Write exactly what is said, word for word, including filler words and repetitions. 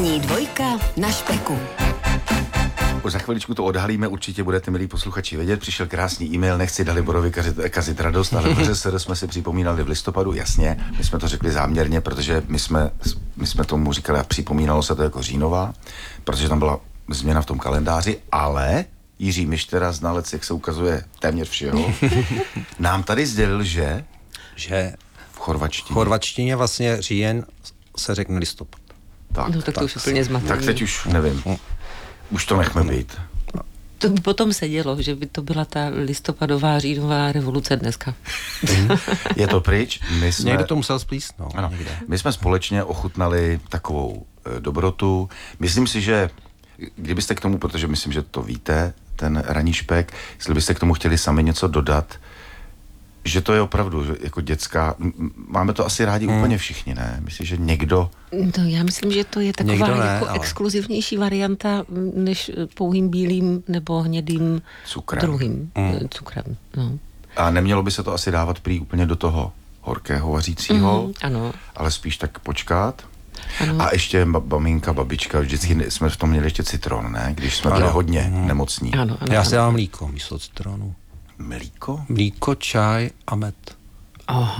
Ranní dvojka na Špeku. Už za chviličku to odhalíme, určitě budete, milí posluchači, vědět. Přišel krásný e-mail, nechci Daliborovi kazit, kazit radost, ale protože se jsme si připomínali v listopadu, jasně, my jsme to řekli záměrně, protože my jsme, my jsme tomu říkali a připomínalo se to jako říjnová, protože tam byla změna v tom kalendáři, ale Jiří Mištera, znalec, jak se ukazuje téměř všeho, nám tady sdělil, že... Že v chorvačtině. V chorvačtině vlastně říjen se řekne listopad. Tak, no tak, tak to už úplně zmatený. Tak teď už nevím. Už to nechme být. To by potom se dělo, že by to byla ta listopadová říjnová revoluce dneska. Je to pryč. My jsme, někdo to musel splísnout. Ano, my jsme společně ochutnali takovou e, dobrotu. Myslím si, že kdybyste k tomu, protože myslím, že to víte, ten ranní špek, jestli byste k tomu chtěli sami něco dodat, že to je opravdu že jako dětská, máme to asi rádi hmm. úplně všichni, ne? Myslím, že někdo... No, já myslím, že to je taková ne, jako ale... exkluzivnější varianta než pouhým bílým nebo hnědým cukrem. druhým hmm. cukrem. No. A nemělo by se to asi dávat prý úplně do toho horkého vařícího, mm, ano. ale spíš tak počkat. Ano. A ještě maminka, babička, vždycky jsme v tom měli ještě citron, ne? Když jsme byli hodně mm. nemocní. Ano, ano, já ano. si dám mlíko místo citronu. Mlíko? Mlíko, čaj a med. Aha.